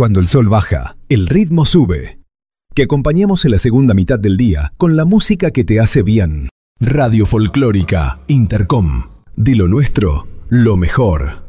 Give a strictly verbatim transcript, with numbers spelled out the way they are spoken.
Cuando el sol baja, el ritmo sube. Que acompañamos en la segunda mitad del día con la música que te hace bien. Radio Folclórica Intercom. De lo nuestro, lo mejor.